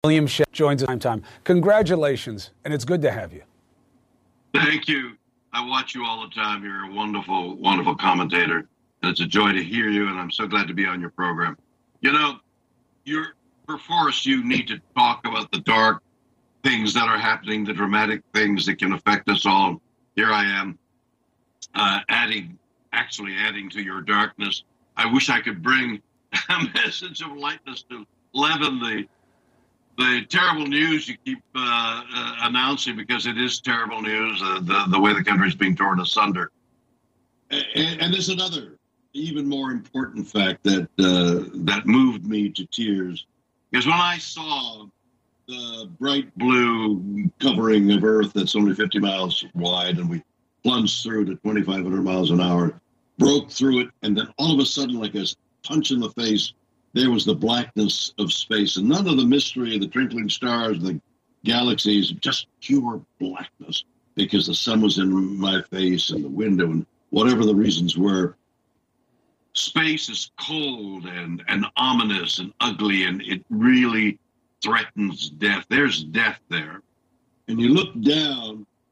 William Shatner joins us time. Congratulations, and it's good to have you. Thank you. I watch you all the time. You're a wonderful, wonderful commentator, and it's a joy to hear you, and I'm so glad to be on your program. You know, for Forrest, you need to talk about the dark things that are happening, the dramatic things that can affect us all. Here I am, adding to your darkness. I wish I could bring a message of lightness to leaven the terrible news you keep announcing, because it is terrible news, the way the country is being torn asunder. And there's another even more important fact that moved me to tears, because when I saw the bright blue covering of Earth that's only 50 miles wide, and we plunged through it at 2,500 miles an hour, broke through it, and then all of a sudden, like a punch in the face, there was the blackness of space, and none of the mystery of the twinkling stars, the galaxies, just pure blackness, because the sun was in my face and the window and whatever the reasons were. Space is cold and ominous and ugly, and it really threatens death. There's death there. And you look down,